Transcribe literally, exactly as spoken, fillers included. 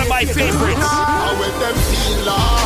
of my favorites. How with them feel love.